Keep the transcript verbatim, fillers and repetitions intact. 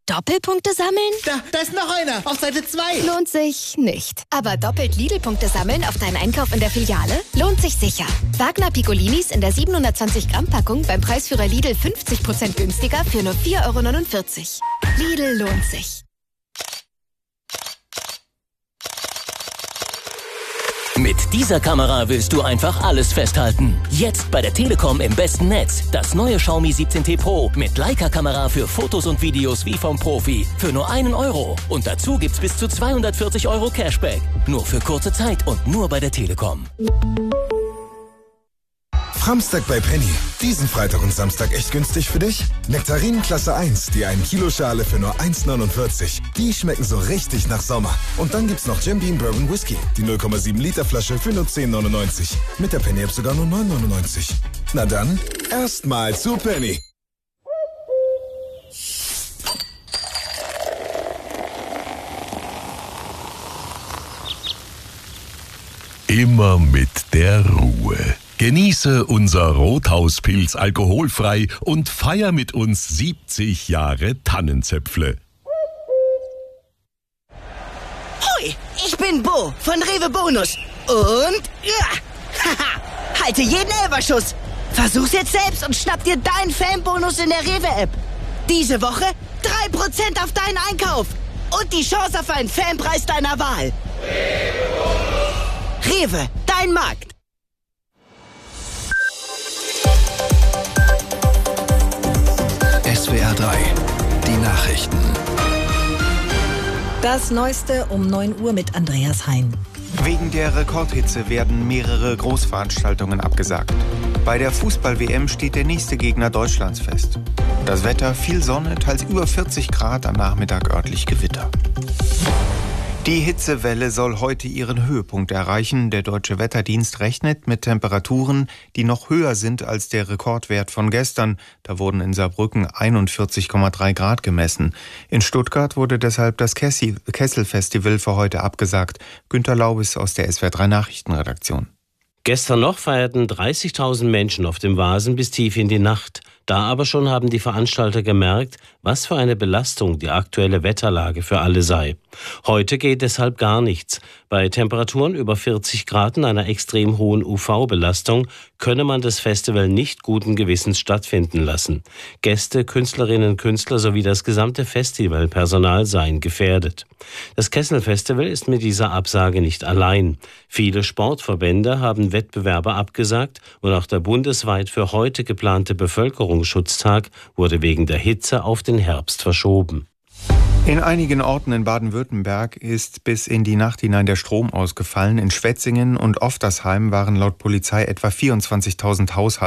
Doppelpunkte sammeln? Da, da ist noch einer, auf Seite zwei. Lohnt sich nicht. Aber doppelt Lidl-Punkte sammeln auf deinen Einkauf in der Filiale? Lohnt sich sicher. Wagner Piccolinis in der siebenhundertzwanzig Gramm Packung beim Preisführer Lidl fünfzig Prozent günstiger für nur vier Euro neunundvierzig. Lidl lohnt sich. Mit dieser Kamera willst du einfach alles festhalten. Jetzt bei der Telekom im besten Netz. Das neue Xiaomi siebzehn T Pro mit Leica-Kamera für Fotos und Videos wie vom Profi. Für nur einen Euro. Und dazu gibt's bis zu zweihundertvierzig Euro Cashback. Nur für kurze Zeit und nur bei der Telekom. Framstag bei Penny. Diesen Freitag und Samstag echt günstig für dich? Nektarinen Klasse eins, die ein Kilo Schale für nur eins neunundvierzig. Die schmecken so richtig nach Sommer. Und dann gibt's noch Jim Beam Bourbon Whisky, die null Komma sieben Liter Flasche für nur zehn neunundneunzig. Mit der Penny App sogar nur neun neunundneunzig. Na dann, erstmal zu Penny. Immer mit der Ruhe. Genieße unser Rothauspilz alkoholfrei und feier mit uns siebzig Jahre Tannenzäpfle. Hoi, ich bin Bo von Rewe Bonus. Und ja, haha, halte jeden Elferschuss. Versuch's jetzt selbst und schnapp dir deinen Fanbonus in der Rewe-App. Diese Woche drei Prozent auf deinen Einkauf und die Chance auf einen Fanpreis deiner Wahl. Rewe Bonus. Rewe, dein Markt. S W R drei, die Nachrichten. Das Neueste um neun Uhr mit Andreas Hein. Wegen der Rekordhitze werden mehrere Großveranstaltungen abgesagt. Bei der Fußball-W M steht der nächste Gegner Deutschlands fest. Das Wetter, viel Sonne, teils über vierzig Grad, am Nachmittag örtlich Gewitter. Die Hitzewelle soll heute ihren Höhepunkt erreichen. Der Deutsche Wetterdienst rechnet mit Temperaturen, die noch höher sind als der Rekordwert von gestern. Da wurden in Saarbrücken einundvierzig Komma drei Grad gemessen. In Stuttgart wurde deshalb das Kessel-Festival für heute abgesagt. Günter Laubis aus der S W R drei Nachrichtenredaktion. Gestern noch feierten dreißigtausend Menschen auf dem Vasen bis tief in die Nacht. Da aber schon haben die Veranstalter gemerkt, was für eine Belastung die aktuelle Wetterlage für alle sei. Heute geht deshalb gar nichts. Bei Temperaturen über vierzig Grad und einer extrem hohen U V-Belastung könne man das Festival nicht guten Gewissens stattfinden lassen. Gäste, Künstlerinnen, Künstler sowie das gesamte Festivalpersonal seien gefährdet. Das Kessel-Festival ist mit dieser Absage nicht allein. Viele Sportverbände haben Wettbewerbe abgesagt und auch der bundesweit für heute geplante Bevölkerungsschutztag wurde wegen der Hitze auf den Herbst verschoben. In einigen Orten in Baden-Württemberg ist bis in die Nacht hinein der Strom ausgefallen. In Schwetzingen und Oftersheim waren laut Polizei etwa vierundzwanzigtausend Haushalte